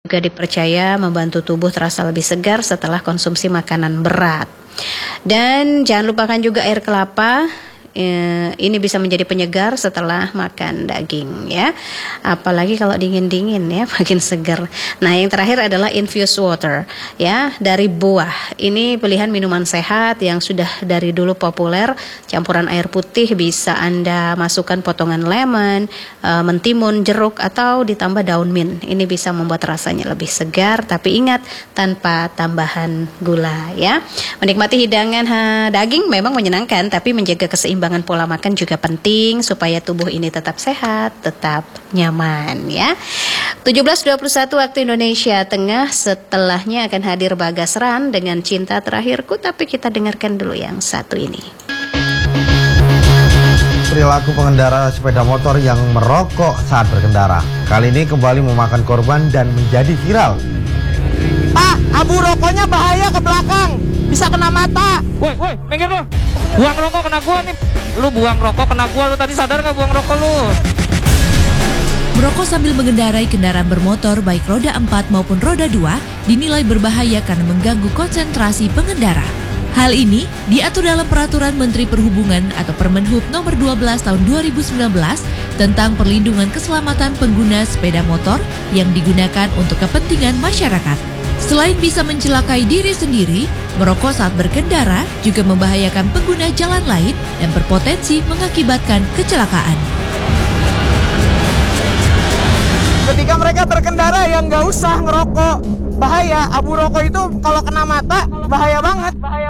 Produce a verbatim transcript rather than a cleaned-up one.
juga dipercaya membantu tubuh terasa lebih segar setelah konsumsi makanan berat. Dan jangan lupakan juga air kelapa. Ini bisa menjadi penyegar setelah makan daging ya. Apalagi kalau dingin-dingin ya, makin segar. Nah, yang terakhir adalah infused water ya, dari buah. Ini pilihan minuman sehat yang sudah dari dulu populer. Campuran air putih bisa Anda masukkan potongan lemon, mentimun, jeruk atau ditambah daun mint. Ini bisa membuat rasanya lebih segar, tapi ingat tanpa tambahan gula ya. Menikmati hidangan ha, daging memang menyenangkan, tapi menjaga keseimbangan pola makan juga penting supaya tubuh ini tetap sehat, tetap nyaman ya. tujuh belas dua puluh satu waktu Indonesia Tengah, setelahnya akan hadir Bagas Ran dengan Cinta Terakhirku, tapi kita dengarkan dulu yang satu ini. Perilaku pengendara sepeda motor yang merokok saat berkendara kali ini kembali memakan korban dan menjadi viral. Pak, abu rokoknya bahaya ke belakang, bisa kena mata. Woi, woi, minggir lu. Buang rokok kena gua nih. Lu buang rokok kena gua, lu tadi sadar gak buang rokok lu? Merokok sambil mengendarai kendaraan bermotor baik roda empat maupun roda dua dinilai berbahaya karena mengganggu konsentrasi pengendara. Hal ini diatur dalam Peraturan Menteri Perhubungan atau Permenhub nomor dua belas tahun dua ribu sembilan belas tentang perlindungan keselamatan pengguna sepeda motor yang digunakan untuk kepentingan masyarakat. Selain bisa mencelakai diri sendiri, merokok saat berkendara juga membahayakan pengguna jalan lain dan berpotensi mengakibatkan kecelakaan. Ketika mereka berkendara yang nggak usah ngerokok, bahaya. Abu rokok itu kalau kena mata bahaya banget.